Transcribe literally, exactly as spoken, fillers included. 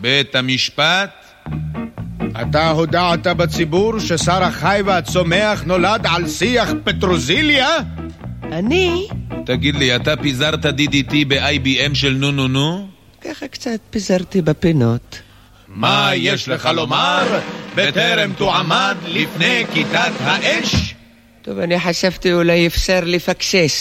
בית המשפט? אתה הודעת בציבור ששר החי והצומח נולד על שיח פטרוזיליה? אני? תגיד לי, אתה פיזרת די די טי ב-איי בי אם של נו נו נו? ככה קצת פיזרתי בפינות. מה יש לך לומר בטרם תועמד לפני כיתת האש? טוב, אני חשבתי אולי אפשר לפקשש.